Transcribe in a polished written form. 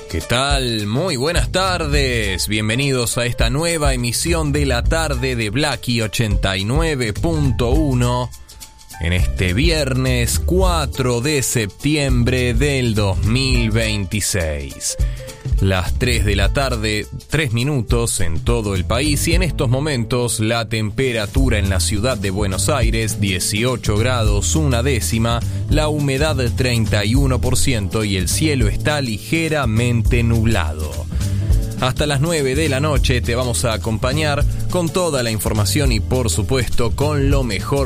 ¿Qué tal? Muy buenas tardes. Bienvenidos a esta nueva emisión de la tarde de Blackie 89.1 en este viernes 4 de septiembre del 2026. Las 3 de la tarde, 3 minutos en todo el país, y en estos momentos la temperatura en la ciudad de Buenos Aires 18 grados, una décima, la humedad 31% y el cielo está ligeramente nublado. Hasta las 9 de la noche te vamos a acompañar con toda la información y por supuesto con lo mejor